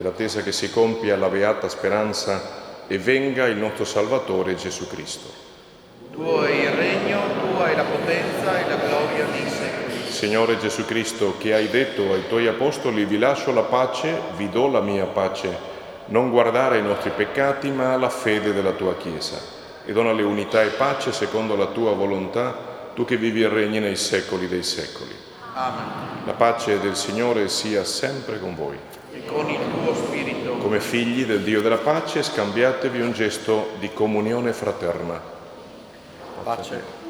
l'attesa che si compia la beata speranza e venga il nostro Salvatore Gesù Cristo. Tuo è il regno, tua è la potenza e la gloria nei secoli. Signore Gesù Cristo, che hai detto ai tuoi apostoli: vi lascio la pace, vi do la mia pace, non guardare ai nostri peccati ma alla fede della tua Chiesa, e donale unità e pace secondo la tua volontà, tu che vivi e regni nei secoli dei secoli. Amen. La pace del Signore sia sempre con voi. E con il tuo spirito. Come figli del Dio della pace, scambiatevi un gesto di comunione fraterna. Pace.